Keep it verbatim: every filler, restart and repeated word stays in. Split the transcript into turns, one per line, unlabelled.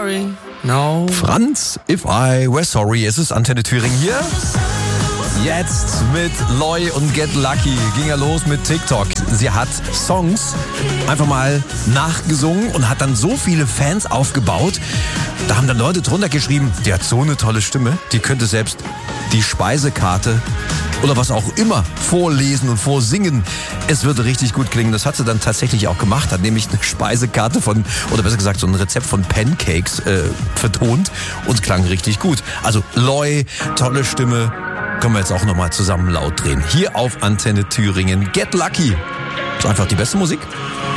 sorry, no.
Franz, If I Were Sorry. Es ist Antenne Thüringen hier. Jetzt mit Loi und Get Lucky ging er los mit TikTok. Sie hat Songs einfach mal nachgesungen und hat dann so viele Fans aufgebaut. Da haben dann Leute drunter geschrieben, die hat so eine tolle Stimme, die könnte selbst die Speisekarte oder was auch immer vorlesen und vorsingen. Es würde richtig gut klingen. Das hat sie dann tatsächlich auch gemacht, hat nämlich eine Speisekarte von, oder besser gesagt so ein Rezept von Pancakes äh, vertont und klang richtig gut. Also Loi, tolle Stimme. Können wir jetzt auch nochmal zusammen laut drehen. Hier auf Antenne Thüringen. Get Lucky. Ist einfach die beste Musik.